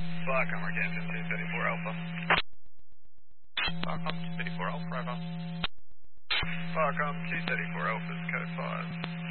Fuck, I'm Arkansas 234 Alpha. Fuck, I'm 234 Alpha, over. Fuck, I'm 234 Alpha's code 5.